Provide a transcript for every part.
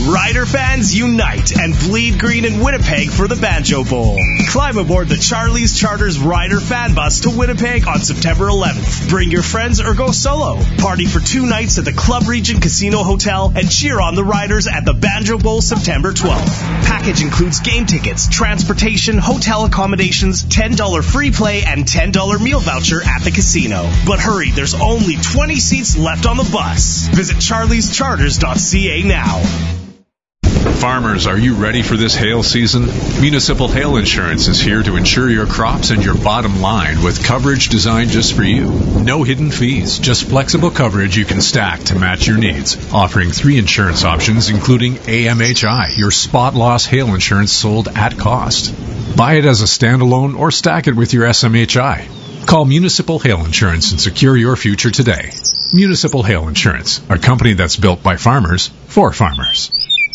Rider fans unite and bleed green in Winnipeg for the Banjo Bowl. Climb aboard the Charlie's Charters Rider fan bus to Winnipeg on September 11th. Bring your friends or go solo. Party for 2 nights at the Club Regent Casino Hotel and cheer on the Riders at the Banjo Bowl September 12th. Package includes game tickets, transportation, hotel accommodations, $10 free play, and $10 meal voucher at the casino. But hurry, there's only 20 seats left on the bus. Visit charliescharters.ca now. Farmers, are you ready for this hail season? Municipal Hail Insurance is here to insure your crops and your bottom line with coverage designed just for you. No hidden fees, just flexible coverage you can stack to match your needs. Offering 3 insurance options, including AMHI, your spot loss hail insurance sold at cost. Buy it as a standalone or stack it with your SMHI. Call Municipal Hail Insurance and secure your future today. Municipal Hail Insurance, a company that's built by farmers for farmers.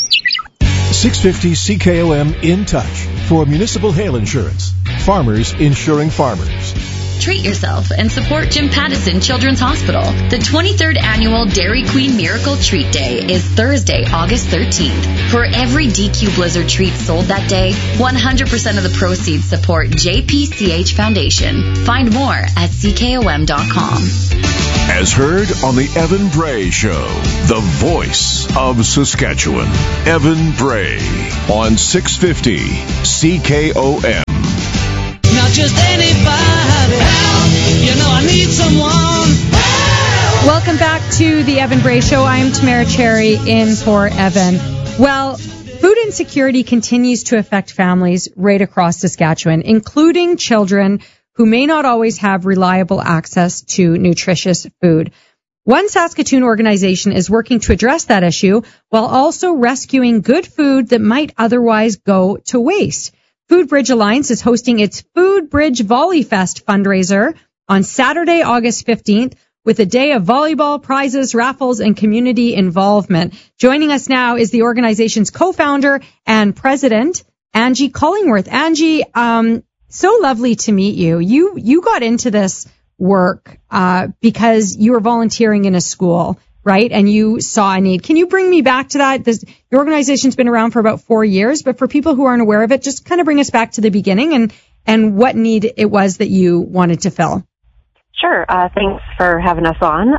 650 CKOM in touch for Municipal Hail Insurance. Farmers insuring farmers. Treat yourself and support Jim Pattison Children's Hospital. The 23rd Annual Dairy Queen Miracle Treat Day is Thursday, August 13th. For every DQ Blizzard treat sold that day, 100% of the proceeds support JPCH Foundation. Find more at CKOM.com. As heard on the Evan Bray Show, the voice of Saskatchewan. Evan Bray on 650 CKOM. Not just anybody. Help! You know I need someone. Help! Welcome back to the Evan Bray Show. I am Tamara Cherry in for Evan. Well, food insecurity continues to affect families right across Saskatchewan, including children who may not always have reliable access to nutritious food. One Saskatoon organization is working to address that issue while also rescuing good food that might otherwise go to waste. Food Bridge Alliance is hosting its Food Bridge Volley Fest fundraiser on Saturday, August 15th, with a day of volleyball, prizes, raffles, and community involvement. Joining us now is the organization's co-founder and president, Angie Cullingworth. Angie, so lovely to meet you. You got into this work because you were volunteering in a school, right? And you saw a need. Can you bring me back to that? The organization's been around for about 4 years, but for people who aren't aware of it, just kind of bring us back to the beginning and what need it was that you wanted to fill. Sure. Thanks for having us on.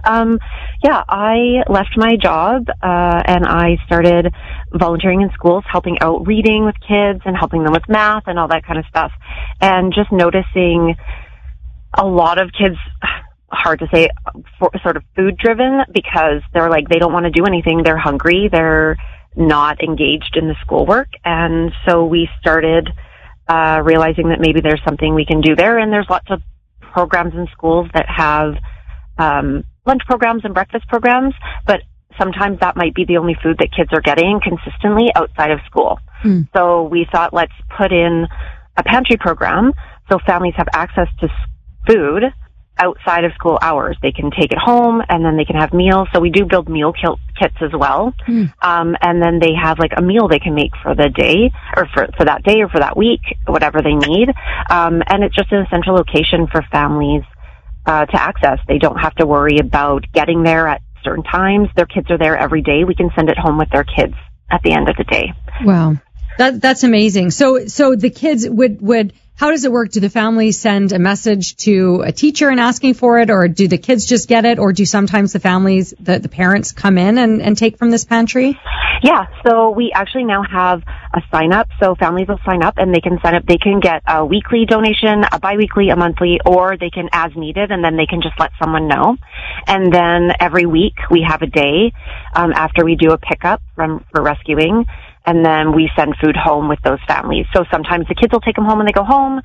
I left my job and I started volunteering in schools, helping out reading with kids and helping them with math and all that kind of stuff. And just noticing a lot of kids, hard to say, sort of food driven, because they're like, they don't want to do anything. They're hungry. They're not engaged in the schoolwork. And so we started realizing that maybe there's something we can do there. And there's lots of programs in schools that have lunch programs and breakfast programs, but sometimes that might be the only food that kids are getting consistently outside of school. So we thought, let's put in a pantry program so families have access to food outside of school hours. They can take it home and then they can have meals. So we do build meal kits as well. And then they have like a meal they can make for the day or for that day or for that week, whatever they need. And it's just an essential location for families to access. They don't have to worry about getting there at certain times. Their kids are there every day. We can send it home with their kids at the end of the day. Wow. That's amazing. So the kids would how does it work? Do the families send a message to a teacher and asking for it, or do the kids just get it, or do sometimes the families, the parents come in and take from this pantry? Yeah, so we actually now have a sign up. So families will sign up and they can sign up. They can get a weekly donation, a biweekly, a monthly, or they can as needed, and then they can just let someone know. And then every week we have a day after we do a pickup for rescuing. And then we send food home with those families. So sometimes the kids will take them home when they go home,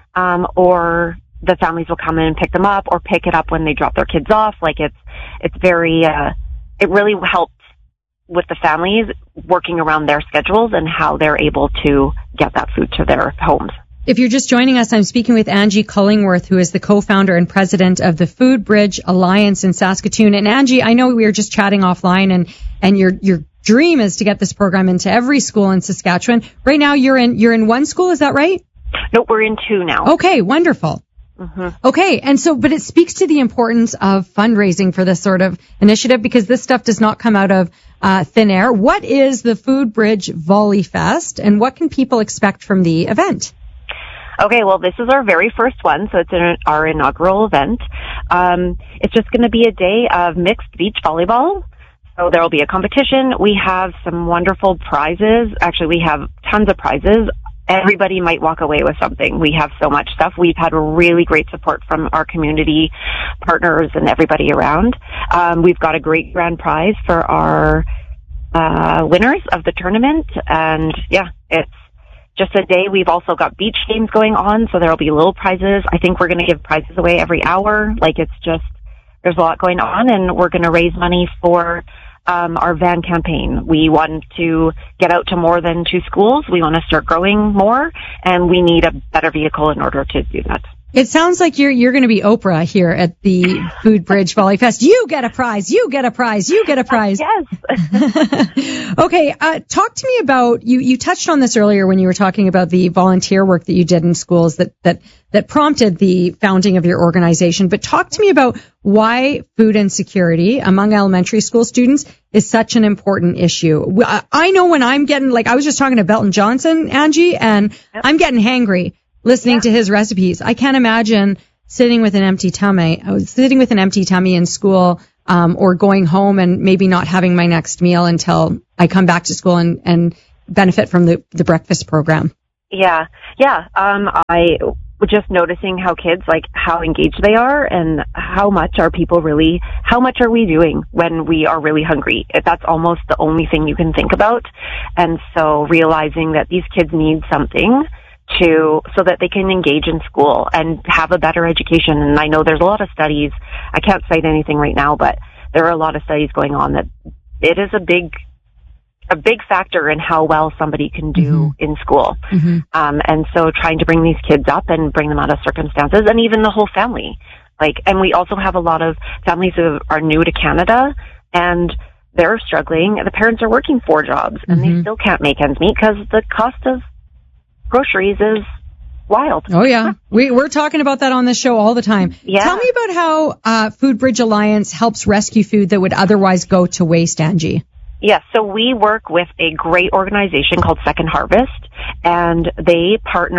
or the families will come in and pick them up, or pick it up when they drop their kids off. Like it's very, it really helps with the families working around their schedules and how they're able to get that food to their homes. If you're just joining us, I'm speaking with Angie Cullingworth, who is the co-founder and president of the Food Bridge Alliance in Saskatoon. And Angie, I know we were just chatting offline, and your dream is to get this program into every school in Saskatchewan. Right now, you're in one school, is that right? Nope, we're in 2 now. Okay, wonderful. Okay. And so, but it speaks to the importance of fundraising for this sort of initiative, because this stuff does not come out of thin air. What is the Food Bridge Volley Fest, and what can people expect from the event? Okay, well, this is our very first one, so it's our inaugural event. It's just going to be a day of mixed beach volleyball. So there will be a competition. We have some wonderful prizes. Actually, we have tons of prizes. Everybody might walk away with something. We have so much stuff. We've had really great support from our community partners and everybody around. We've got a great grand prize for our winners of the tournament. And yeah, it's just a day. We've also got beach games going on, so there'll be little prizes. I think we're going to give prizes away every hour. Like, it's just, there's a lot going on, and we're going to raise money for our van campaign. We want to get out to more than 2 schools. We want to start growing more, and we need a better vehicle in order to do that. It sounds like you're going to be Oprah here at the Food Bridge Volley Fest. You get a prize. You get a prize. You get a prize. Yes. Okay. Talk to me about, you touched on this earlier when you were talking about the volunteer work that you did in schools that prompted the founding of your organization. But talk to me about why food insecurity among elementary school students is such an important issue. I know when I'm getting, like, I was just talking to Belton Johnson, Angie, and I'm getting hangry listening to his recipes. I can't imagine sitting with an empty tummy in school, or going home and maybe not having my next meal until I come back to school and benefit from the breakfast program. Yeah. I was just noticing how kids, like, how engaged they are, and how much are we doing when we are really hungry? That's almost the only thing you can think about. And so realizing that these kids need something so that they can engage in school and have a better education. And I know there's a lot of studies. I can't cite anything right now, but there are a lot of studies going on that it is a big factor in how well somebody can do in school. And so trying to bring these kids up and bring them out of circumstances, and even the whole family. And we also have a lot of families who are new to Canada, and they're struggling. The parents are working 4 jobs, and they still can't make ends meet because the cost of groceries is wild. Oh, yeah. We're talking about that on this show all the time. Yeah. Tell me about how Food Bridge Alliance helps rescue food that would otherwise go to waste, Angie. Yes, so we work with a great organization called Second Harvest, and they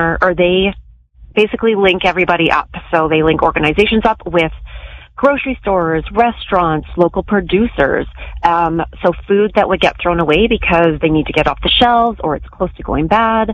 basically link everybody up. So they link organizations up with grocery stores, restaurants, local producers, so food that would get thrown away because they need to get off the shelves or it's close to going bad.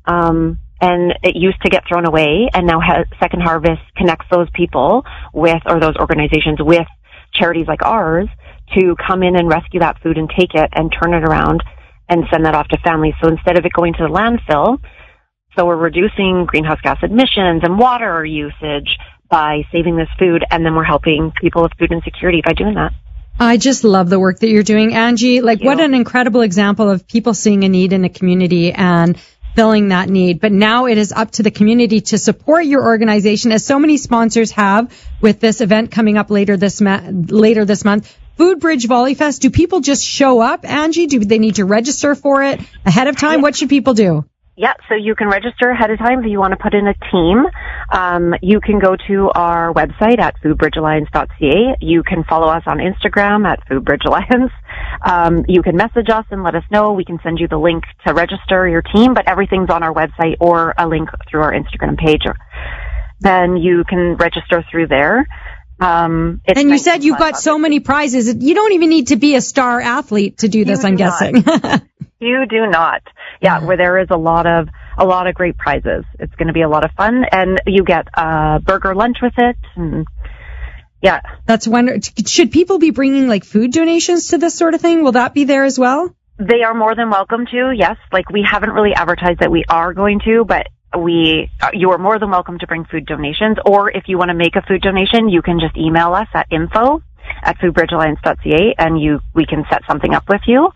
And it used to get thrown away, and now Second Harvest connects those people those organizations with charities like ours to come in and rescue that food and take it and turn it around and send that off to families. So instead of it going to the landfill, so we're reducing greenhouse gas emissions and water usage by saving this food, and then we're helping people with food insecurity by doing that. I just love the work that you're doing, Angie. What an incredible example of people seeing a need in the community and filling that need. But now it is up to the community to support your organization, as so many sponsors have with this event coming up later this month. Food Bridge Volley Fest. Do people just show up, Angie? Do they need to register for it ahead of time? What should people do? Yeah, so you can register ahead of time if you want to put in a team. You can go to our website at foodbridgealliance.ca. You can follow us on Instagram at foodbridgealliance. You can message us and let us know. We can send you the link to register your team, but everything's on our website or a link through our Instagram page. Then you can register through there. And you said you've got so many prizes. You don't even need to be a star athlete to do this, I'm guessing. You do not. Yeah, where there is a lot of great prizes. It's going to be a lot of fun, and you get a burger lunch with it. And yeah. That's wonderful. Should people be bringing food donations to this sort of thing? Will that be there as well? They are more than welcome to, yes. We haven't really advertised that we are going to, but you are more than welcome to bring food donations, or if you want to make a food donation, you can just email us at info@foodbridgealliance.ca, and we can set something up with you.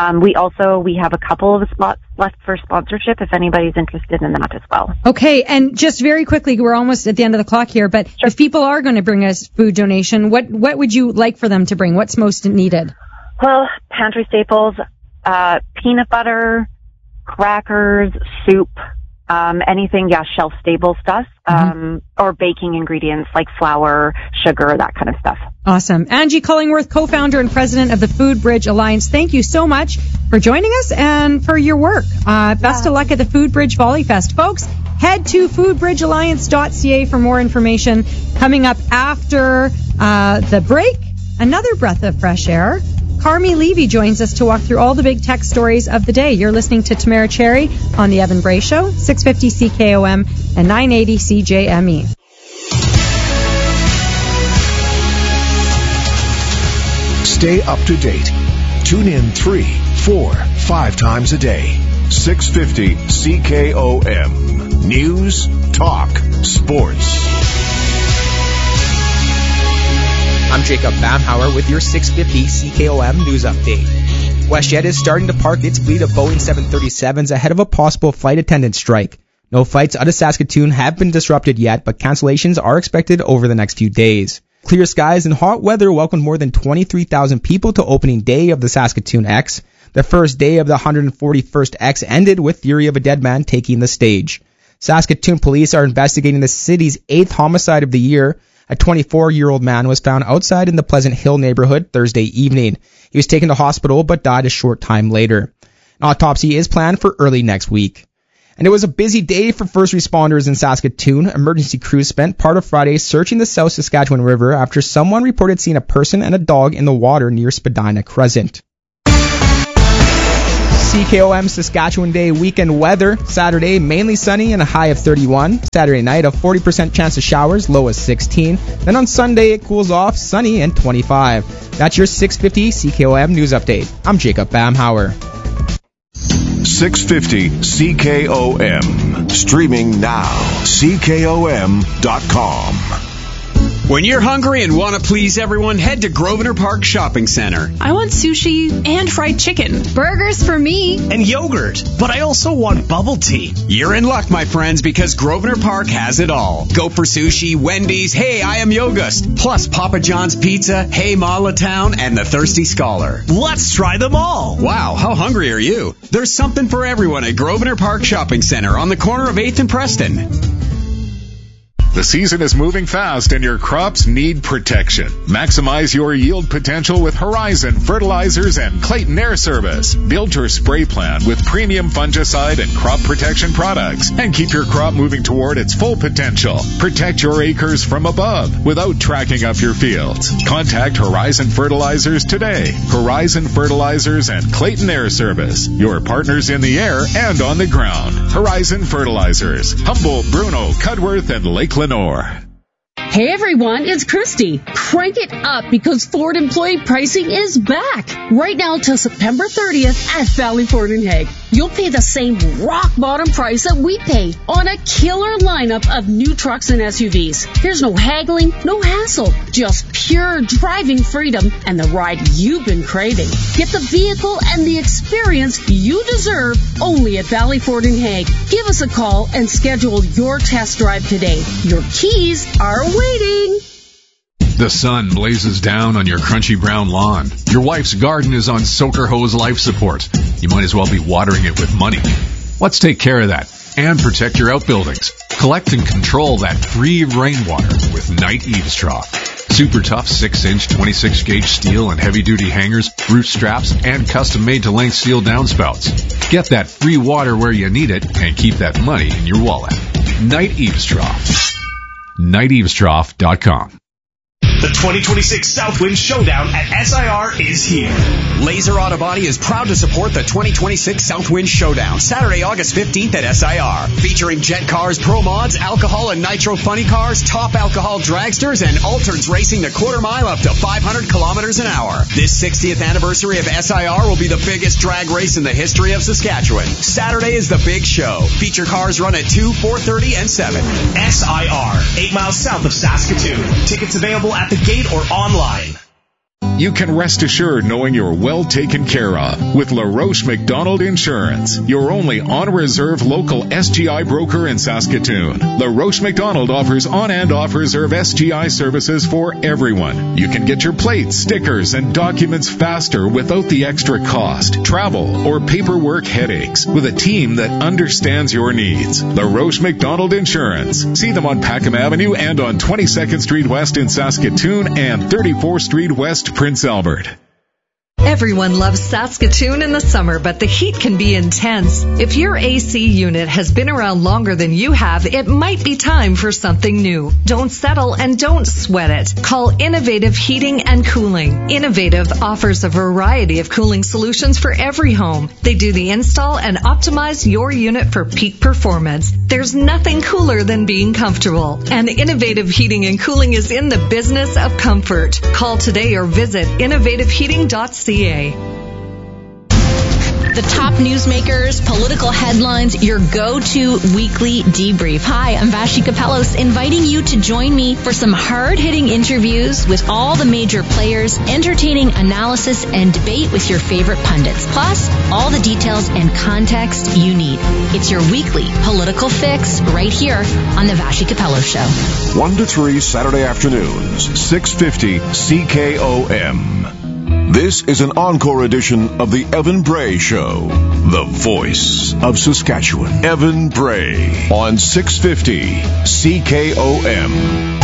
We have a couple of spots left for sponsorship if anybody's interested in that as well. Okay, and just very quickly, we're almost at the end of the clock here, but If people are going to bring us food donation, what would you like for them to bring? What's most needed? Well, pantry staples, peanut butter, crackers, soup, Anything, shelf-stable stuff, or baking ingredients like flour, sugar, that kind of stuff. Awesome. Angie Cullingworth, co-founder and president of the Food Bridge Alliance. Thank you so much for joining us and for your work. Best of luck at the Food Bridge Volley Fest. Folks, head to foodbridgealliance.ca for more information. Coming up after the break, another breath of fresh air. Carmi Levy joins us to walk through all the big tech stories of the day. You're listening to Tamara Cherry on The Evan Bray Show, 650 CKOM and 980 CJME. Stay up to date. Tune in 3, 4, 5 times a day. 650 CKOM. News, talk, sports. I'm Jacob Bamhauer with your 650 CKOM News Update. WestJet is starting to park its fleet of Boeing 737s ahead of a possible flight attendant strike. No flights out of Saskatoon have been disrupted yet, but cancellations are expected over the next few days. Clear skies and hot weather welcomed more than 23,000 people to opening day of the Saskatoon X. The first day of the 141st X ended with Theory of a Dead Man taking the stage. Saskatoon police are investigating the city's 8th homicide of the year. A 24-year-old man was found outside in the Pleasant Hill neighborhood Thursday evening. He was taken to hospital but died a short time later. An autopsy is planned for early next week. And it was a busy day for first responders in Saskatoon. Emergency crews spent part of Friday searching the South Saskatchewan River after someone reported seeing a person and a dog in the water near Spadina Crescent. CKOM Saskatchewan Day weekend weather. Saturday, mainly sunny and a high of 31. Saturday night, a 40% chance of showers, low as 16. Then on Sunday, it cools off, sunny and 25. That's your 650 CKOM News Update. I'm Jacob Bamhauer. 650 CKOM. Streaming now. CKOM.com. When you're hungry and want to please everyone, head to Grosvenor Park Shopping Center. I want sushi and fried chicken. Burgers for me. And yogurt. But I also want bubble tea. You're in luck, my friends, because Grosvenor Park has it all. Go for sushi, Wendy's, Hey, I Am Yogust, plus Papa John's Pizza, Hey Malatown, and the Thirsty Scholar. Let's try them all. Wow, how hungry are you? There's something for everyone at Grosvenor Park Shopping Center on the corner of 8th and Preston. The season is moving fast and your crops need protection. Maximize your yield potential with Horizon Fertilizers and Clayton Air Service. Build your spray plan with premium fungicide and crop protection products and keep your crop moving toward its full potential. Protect your acres from above without tracking up your fields. Contact Horizon Fertilizers today. Horizon Fertilizers and Clayton Air Service. Your partners in the air and on the ground. Horizon Fertilizers. Humboldt, Bruno, Cudworth, and Lake Lenore. Hey everyone, it's Christy. Crank it up because Ford employee pricing is back. Right now till September 30th at Valley Ford in Hague. You'll pay the same rock bottom price that we pay on a killer lineup of new trucks and SUVs. There's no haggling, no hassle, just pure driving freedom and the ride you've been craving. Get the vehicle and the experience you deserve only at Valley Ford in Hague. Give us a call and schedule your test drive today. Your keys are waiting. The sun blazes down on your crunchy brown lawn. Your wife's garden is on Soaker Hose life support. You might as well be watering it with money. Let's take care of that and protect your outbuildings. Collect and control that free rainwater with Knight Eaves Trough. Super tough 6-inch 26-gauge steel and heavy-duty hangers, root straps, and custom-made-to-length steel downspouts. Get that free water where you need it and keep that money in your wallet. Knight Eaves Trough. KnightEavesTrough.com. The 2026 Southwind Showdown at SIR is here. Laser Auto Body is proud to support the 2026 Southwind Showdown, Saturday, August 15th at SIR. Featuring Jet Cars, Pro Mods, Alcohol and Nitro Funny Cars, Top Alcohol Dragsters, and Altereds racing the quarter mile up to 500 kilometers an hour. This 60th anniversary of SIR will be the biggest drag race in the history of Saskatchewan. Saturday is the big show. Feature cars run at 2, 4:30, and 7. SIR, 8 miles south of Saskatoon. Tickets available at the gate or online. You can rest assured knowing you're well taken care of with LaRoche McDonald Insurance, your only on-reserve local SGI broker in Saskatoon. LaRoche McDonald offers on and off-reserve SGI services for everyone. You can get your plates, stickers, and documents faster without the extra cost, travel, or paperwork headaches with a team that understands your needs. LaRoche McDonald Insurance. See them on Packham Avenue and on 22nd Street West in Saskatoon and 34th Street West, Prince Albert. Everyone loves Saskatoon in the summer, but the heat can be intense. If your AC unit has been around longer than you have, it might be time for something new. Don't settle and don't sweat it. Call Innovative Heating and Cooling. Innovative offers a variety of cooling solutions for every home. They do the install and optimize your unit for peak performance. There's nothing cooler than being comfortable. And Innovative Heating and Cooling is in the business of comfort. Call today or visit innovativeheating.ca. The top newsmakers, political headlines, your go-to weekly debrief. Hi, I'm Vashi Kapelos, inviting you to join me for some hard-hitting interviews with all the major players, entertaining analysis and debate with your favorite pundits, plus all the details and context you need. It's your weekly political fix right here on the Vashi Kapelos Show. 1 to 3 Saturday afternoons, 650 CKOM. This is an encore edition of the Evan Bray Show, the voice of Saskatchewan. Evan Bray on 650 CKOM.